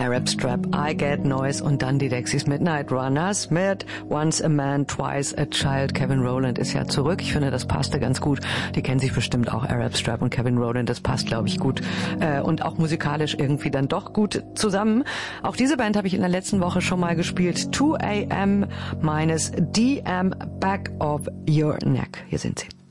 Arab Strap, I Get Noise und dann die Dexys Midnight Runners mit Once a Man, Twice a Child. Kevin Rowland ist ja zurück. Ich finde, das passte ganz gut. Die kennen sich bestimmt auch, Arab Strap und Kevin Rowland. Das passt, glaube ich, gut. Und auch musikalisch irgendwie dann doch gut zusammen. Auch diese Band habe ich in der letzten Woche schon mal gespielt. 2 AM minus DM Back of Your Neck. Hier sind sie.